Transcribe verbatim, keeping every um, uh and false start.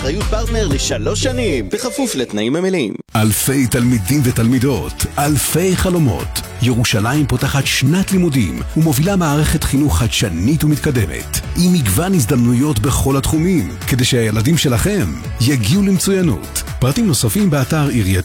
אחריות פרטנר לשלוש שנים, בכפוף לתנאים המלאים. אלפי תלמידים ותלמידות, אלפי חלומות. ירושלים פותחת שנת לימודים ומובילה מערכת חינוך חדשנית ומתקדמת, עם מגוון הזדמנויות בכל התחומים, כדי שהילדים שלכם יגיעו למצוינות. פרטים נוספים באתר עיריית